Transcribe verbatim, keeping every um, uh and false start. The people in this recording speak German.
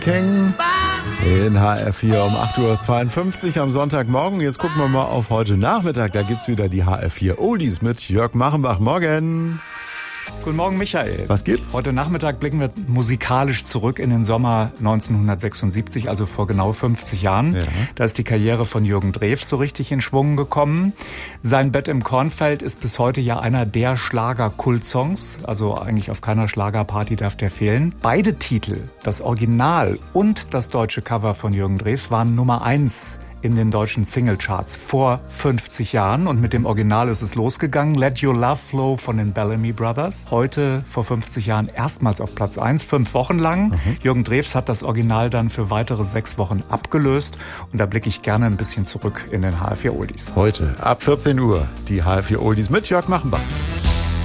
King in H R vier um acht Uhr zweiundfünfzig am Sonntagmorgen. Jetzt gucken wir mal auf heute Nachmittag. Da gibt's wieder die H R vier Oldies mit Jörg Machenbach. Morgen. Guten Morgen, Michael. Was gibt's? Heute Nachmittag blicken wir musikalisch zurück in den Sommer neunzehnhundertsechsundsiebzig, also vor genau fünfzig Jahren. Ja. Da ist die Karriere von Jürgen Drews so richtig in Schwung gekommen. Sein Bett im Kornfeld ist bis heute ja einer der Schlager-Kult-Songs. Also eigentlich auf keiner Schlagerparty darf der fehlen. Beide Titel, das Original und das deutsche Cover von Jürgen Drews, waren Nummer eins in den deutschen Singlecharts vor fünfzig Jahren. Und mit dem Original ist es losgegangen. Let Your Love Flow von den Bellamy Brothers. Heute, vor fünfzig Jahren, erstmals auf Platz eins, fünf Wochen lang. Mhm. Jürgen Drews hat das Original dann für weitere sechs Wochen abgelöst. Und da blicke ich gerne ein bisschen zurück in den H R vier Oldies. Heute ab vierzehn Uhr die H R vier Oldies mit Jörg Machenbach.